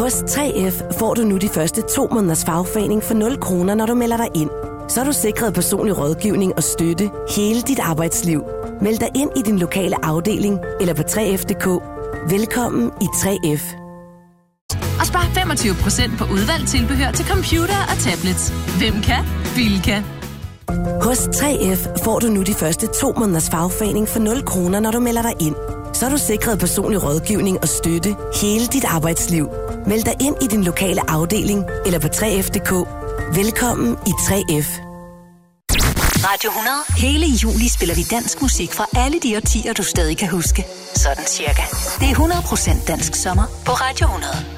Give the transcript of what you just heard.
Hos 3F får du nu de første 2 måneders fagforening for 0 kroner, når du melder dig ind. Så er du sikret personlig rådgivning og støtte hele dit arbejdsliv. Meld dig ind i din lokale afdeling eller på 3F.dk. Velkommen i 3F. Og spar 25% på udvalgt tilbehør til computer og tablets. Hvem kan? Bilka. Hos 3F får du nu de første 2 måneders fagforening for 0 kroner, når du melder dig ind. Så er du sikret personlig rådgivning og støtte hele dit arbejdsliv. Meld dig ind i din lokale afdeling eller på 3F.dk. Velkommen i 3F. Radio 100. Hele juli spiller vi dansk musik fra alle de årtier, du stadig kan huske. Sådan cirka. Det er 100% dansk sommer på Radio 100.